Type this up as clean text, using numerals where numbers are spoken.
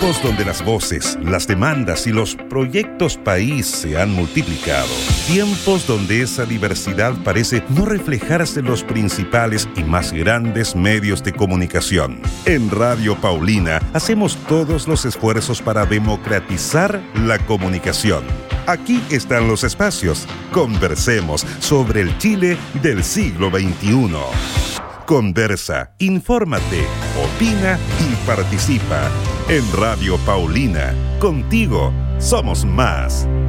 Tiempos donde las voces, las demandas y los proyectos país se han multiplicado. Tiempos donde esa diversidad parece no reflejarse en los principales y más grandes medios de comunicación. En Radio Paulina hacemos todos los esfuerzos para democratizar la comunicación. Aquí están los espacios. Conversemos sobre el Chile del siglo XXI. Conversa, infórmate, opina y participa. En Radio Paulina, contigo somos más.